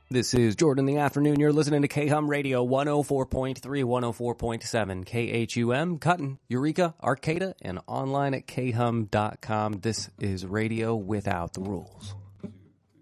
This is Jordan in the afternoon. You're listening to KHUM Radio 104.3, 104.7, KHUM, Cutton, Eureka, Arcata, and online at khum.com. This is Radio Without the Rules.